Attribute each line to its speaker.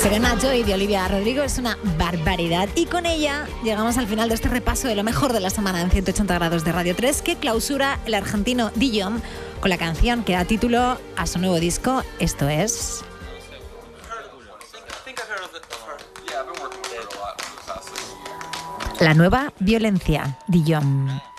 Speaker 1: Serena Joy de Olivia Rodrigo es una barbaridad. Y con ella llegamos al final de este repaso de lo mejor de la semana en 180 grados de Radio 3, que clausura el argentino Dillom con la canción que da título a su nuevo disco. Esto es... La nueva violencia, Dillom.